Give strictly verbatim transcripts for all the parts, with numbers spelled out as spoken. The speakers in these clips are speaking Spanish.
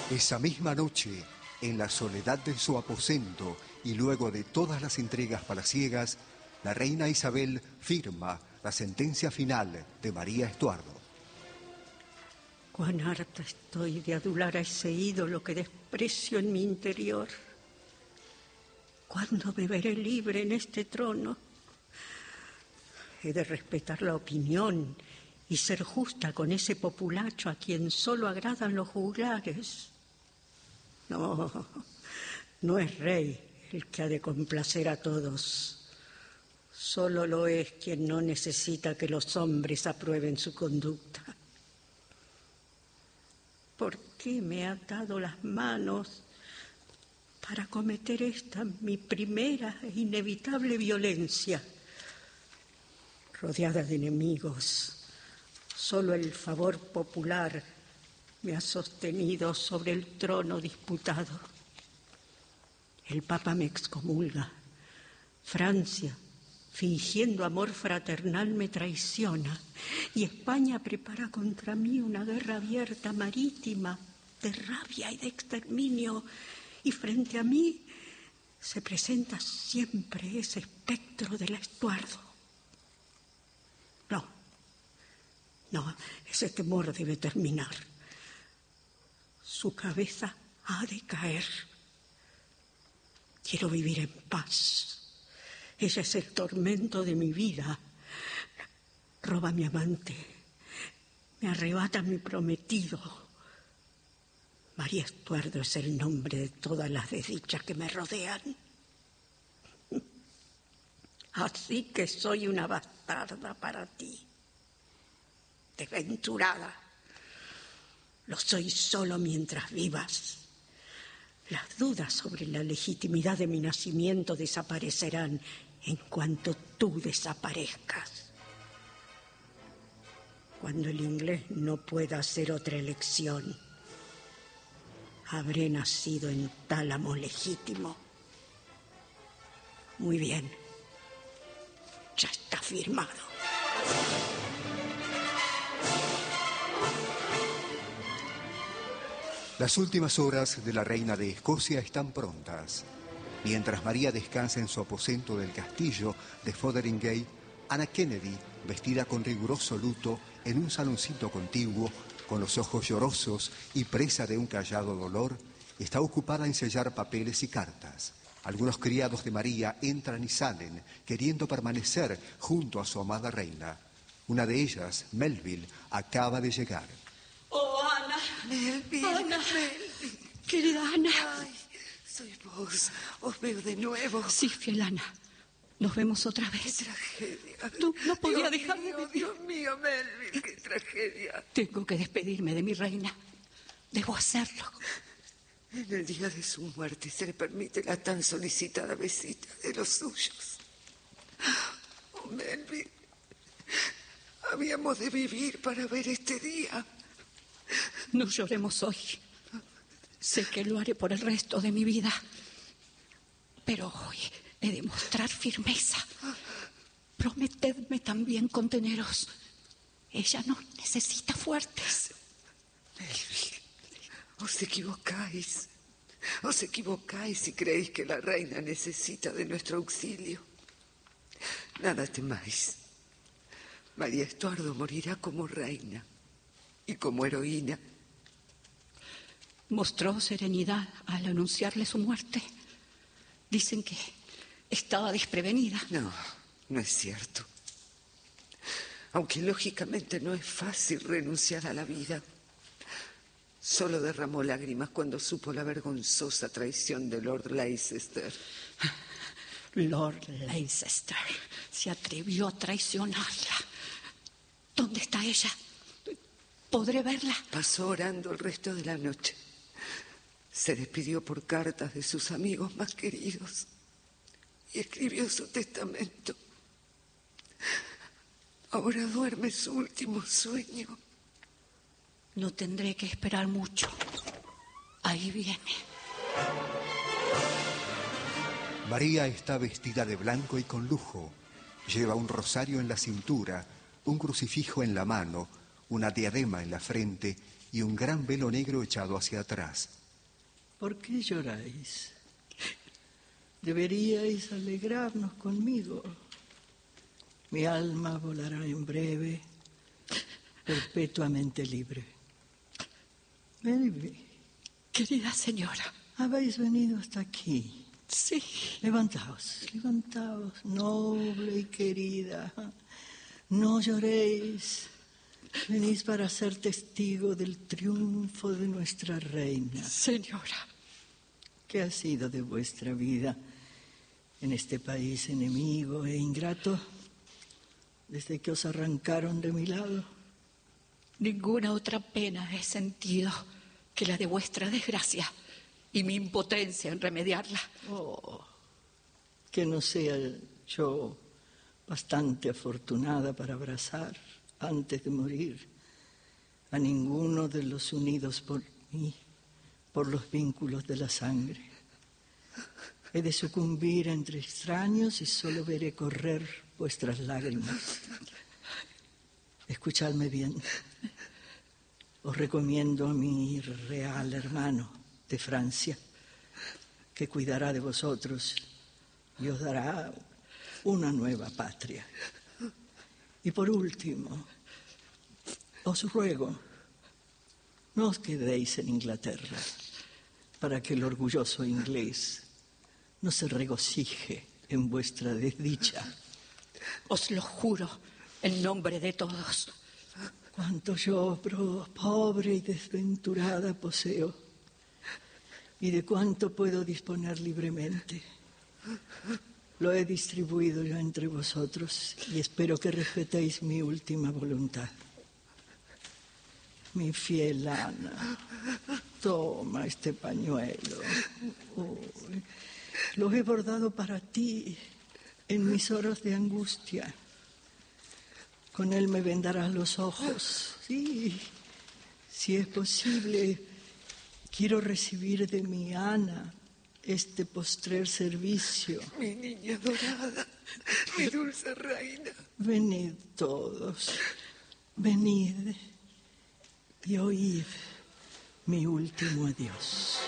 Esa misma noche, en la soledad de su aposento y luego de todas las entregas palaciegas, la reina Isabel firma la sentencia final de María Estuardo. Cuán harta estoy de adular a ese ídolo que desprecio en mi interior. ¿Cuándo me veré libre en este trono? He de respetar la opinión y ser justa con ese populacho a quien solo agradan los juglares. No, no es rey el que ha de complacer a todos. Solo lo es quien no necesita que los hombres aprueben su conducta. ¿Por qué me ha atado las manos para cometer esta mi primera e inevitable violencia? Rodeada de enemigos, solo el favor popular me ha sostenido sobre el trono disputado. El Papa me excomulga. Francia, fingiendo amor fraternal, me traiciona. Y España prepara contra mí una guerra abierta, marítima, de rabia y de exterminio. Y frente a mí se presenta siempre ese espectro del Estuardo. No, no, ese temor debe terminar. Su cabeza ha de caer. Quiero vivir en paz. Ella es el tormento de mi vida. Roba a mi amante. Me arrebata a mi prometido. María Estuardo es el nombre de todas las desdichas que me rodean. Así que soy una bastarda para ti. Desventurada. Lo soy solo mientras vivas. Las dudas sobre la legitimidad de mi nacimiento desaparecerán en cuanto tú desaparezcas. Cuando el inglés no pueda hacer otra elección, habré nacido en tálamo legítimo. Muy bien. Ya está firmado. Las últimas horas de la reina de Escocia están prontas. Mientras María descansa en su aposento del castillo de Fotheringay, Anna Kennedy, vestida con riguroso luto en un saloncito contiguo, con los ojos llorosos y presa de un callado dolor, está ocupada en sellar papeles y cartas. Algunos criados de María entran y salen, queriendo permanecer junto a su amada reina. Una de ellas, Melville, acaba de llegar. ¡Oh, Ana! Melville, Ana. Melville. Querida Ana. Ay, soy vos. Os veo de nuevo. Sí, fiel Ana. Nos vemos otra vez. ¡Qué tragedia! No, no podía Dios dejar mío, de vivir. Dios mío, Melville, qué tragedia. Tengo que despedirme de mi reina. Debo hacerlo. En el día de su muerte se le permite la tan solicitada visita de los suyos. Oh, Melville, habíamos de vivir para ver este día. No lloremos hoy. Sé que lo haré por el resto de mi vida. Pero hoy he de mostrar firmeza. Prometedme también conteneros. Ella no necesita fuertes. Melville, os equivocáis. Os equivocáis si creéis que la reina necesita de nuestro auxilio. Nada temáis. María Estuardo morirá como reina y como heroína. Mostró serenidad al anunciarle su muerte. Dicen que estaba desprevenida. No, no es cierto. Aunque lógicamente no es fácil renunciar a la vida. Solo derramó lágrimas cuando supo la vergonzosa traición de Lord Leicester. Lord Leicester se atrevió a traicionarla. ¿Dónde está ella? ¿Podré verla? Pasó orando el resto de la noche. Se despidió por cartas de sus amigos más queridos y escribió su testamento. Ahora duerme su último sueño. No tendré que esperar mucho. Ahí viene. María está vestida de blanco y con lujo. Lleva un rosario en la cintura, un crucifijo en la mano, una diadema en la frente y un gran velo negro echado hacia atrás. ¿Por qué lloráis? Deberíais alegrarnos conmigo. Mi alma volará en breve, perpetuamente libre. Baby. Querida señora. Habéis venido hasta aquí. Sí. Levantaos, levantaos, noble y querida. No lloréis. Venís para ser testigo del triunfo de nuestra reina. Señora. ¿Qué ha sido de vuestra vida en este país enemigo e ingrato desde que os arrancaron de mi lado? Ninguna otra pena he sentido que la de vuestra desgracia y mi impotencia en remediarla. Oh, que no sea yo bastante afortunada para abrazar antes de morir a ninguno de los unidos por mí, por los vínculos de la sangre. He de sucumbir entre extraños y solo veré correr vuestras lágrimas. Escuchadme bien. Os recomiendo a mi real hermano de Francia, que cuidará de vosotros y os dará una nueva patria. Y por último, os ruego, no os quedéis en Inglaterra para que el orgulloso inglés no se regocije en vuestra desdicha. Os lo juro en nombre de todos. Cuanto yo, pobre y desventurada, poseo, y de cuánto puedo disponer libremente, lo he distribuido yo entre vosotros y espero que respetéis mi última voluntad. Mi fiel Ana, toma este pañuelo. Uy, lo he bordado para ti en mis horas de angustia. Con él me vendarás los ojos. Sí, si es posible, quiero recibir de mi Ana este postrer servicio. Mi niña dorada, mi dulce reina. Venid todos, venid y oíd mi último adiós.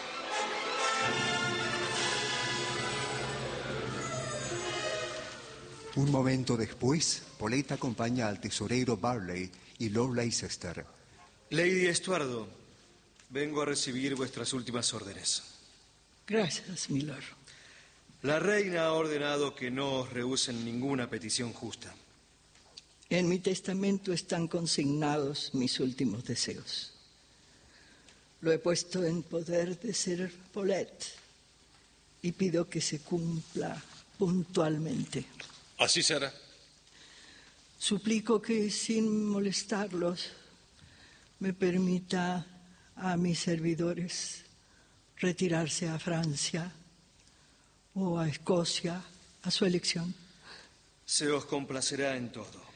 Un momento después, Paulette acompaña al tesorero Burley y Lord Leicester. Lady Estuardo, vengo a recibir vuestras últimas órdenes. Gracias, milord. La reina ha ordenado que no os rehúsen ninguna petición justa. En mi testamento están consignados mis últimos deseos. Lo he puesto en poder de Sir Paulette y pido que se cumpla puntualmente. Así será. Suplico que, sin molestarlos, me permita a mis servidores retirarse a Francia o a Escocia, a su elección. Se os complacerá en todo.